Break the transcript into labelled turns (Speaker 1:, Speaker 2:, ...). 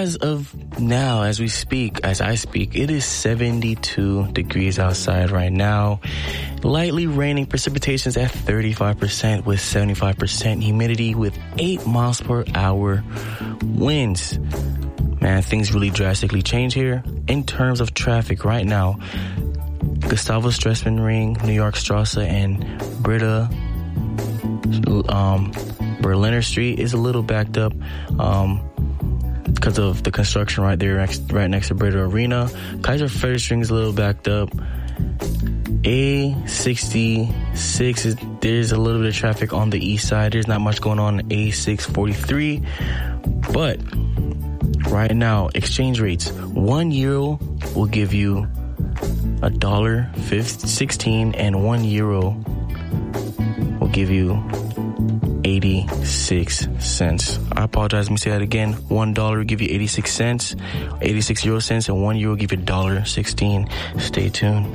Speaker 1: as of now, as I speak, it is 72 degrees outside right now. Lightly raining, precipitation's at 35% with 75% humidity with 8 miles per hour winds. Man, things really drastically change here. In terms of traffic right now, Gustavo Stresemann Ring, New York Strasse, and Berliner Street is a little backed up because of the construction right next to Britta Arena. Kaiser Friedrichsring is a little backed up. A66, there's a little bit of traffic on the east side. There's not much going on A643. But right now, exchange rates. €1 will give you $1.16, and €1 will give you 86 cents. I apologize. Let me say that again. $1 will give you 86 cents, 86 euro cents, and €1 will give you $1.16. Stay tuned.